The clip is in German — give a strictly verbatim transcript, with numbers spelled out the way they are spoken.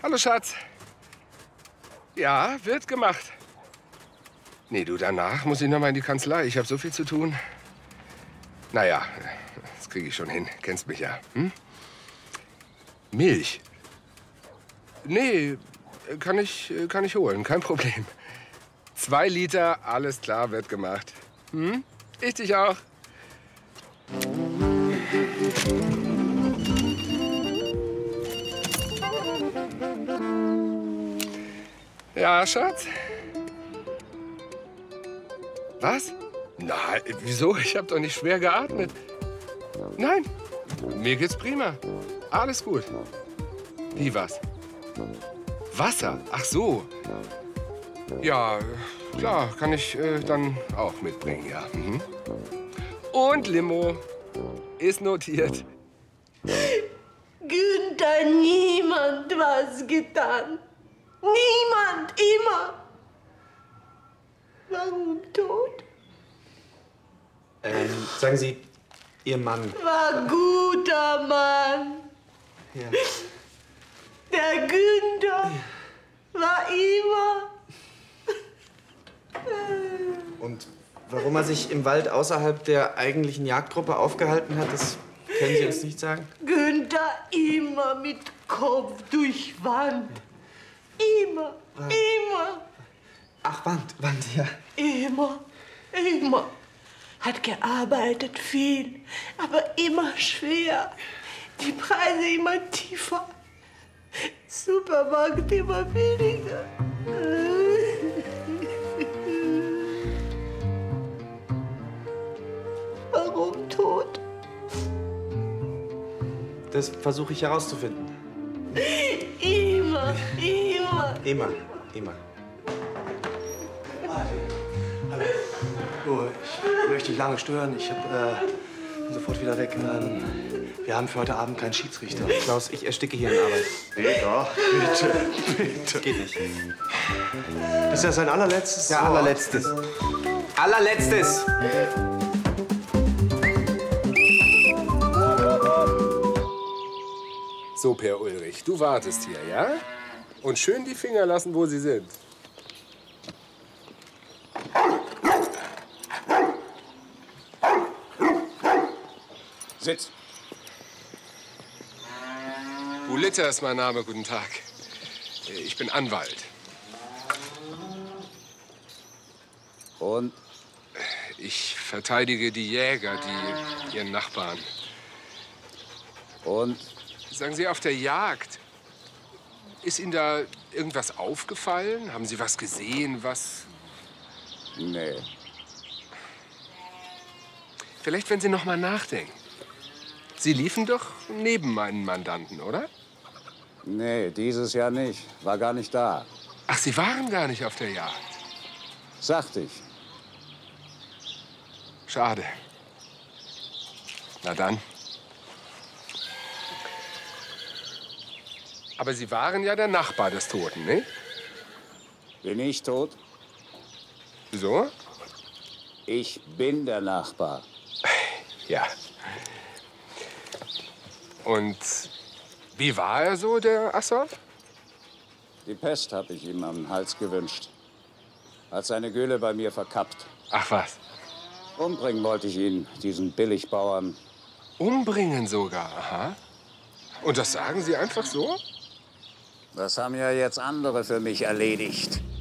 Hallo, Schatz. Ja, wird gemacht. Nee, du, danach muss ich noch mal in die Kanzlei. Ich habe so viel zu tun. Naja, das kriege ich schon hin. Kennst mich ja. Hm? Milch? Nee, kann ich, kann ich holen. Kein Problem. Zwei Liter, alles klar, wird gemacht. Hm? Ich dich auch. Ja, Schatz? Was? Nein, wieso? Ich habe doch nicht schwer geatmet. Nein, mir geht's prima. Alles gut. Wie was? Wasser? Ach so. Ja, klar, kann ich äh, dann auch mitbringen, ja. Mhm. Und Limo. Ist notiert. Günther, niemand was getan. Niemand, immer. Warum tot? Ähm, sagen Sie, Ihr Mann. War guter Mann. Ja. Der Günther war immer. Und warum er sich im Wald außerhalb der eigentlichen Jagdgruppe aufgehalten hat, das können Sie uns nicht sagen? Günther immer mit Kopf durch Wand. Immer, Wand. immer. Ach, Wand, Wand, ja. Immer, immer. Hat gearbeitet viel, aber immer schwer. Die Preise immer tiefer. Supermarkt immer weniger. Warum tot? Das versuche ich herauszufinden. Immer, immer. Immer, immer. Oh, ich möchte nicht lange stören. Ich hab, äh, bin sofort wieder weg. Ähm, wir haben für heute Abend keinen Schiedsrichter. Klaus, ich ersticke hier in Arbeit. Nee, doch, bitte, bitte. Geht nicht. Ist das sein allerletztes? Ja, allerletztes. Allerletztes! So, Per Ulrich, du wartest hier, ja? Und schön die Finger lassen, wo sie sind. Sitz. Ulitter ist mein Name, guten Tag. Ich bin Anwalt. Und? Ich verteidige die Jäger, die ihren Nachbarn. Und? Sagen Sie, auf der Jagd, ist Ihnen da irgendwas aufgefallen? Haben Sie was gesehen, was... Nee. Vielleicht, wenn Sie noch mal nachdenken. Sie liefen doch neben meinen Mandanten, oder? Nee, dieses Jahr nicht. War gar nicht da. Ach, Sie waren gar nicht auf der Jagd. Sagte ich. Schade. Na dann. Aber Sie waren ja der Nachbar des Toten, ne? Bin ich tot? So? Ich bin der Nachbar. Ja. Und wie war er so, der Assoff? Die Pest habe ich ihm am Hals gewünscht. Hat seine Gülle bei mir verkappt. Ach was. Umbringen wollte ich ihn, diesen Billigbauern. Umbringen sogar, aha. Und das sagen Sie einfach so? Das haben ja jetzt andere für mich erledigt.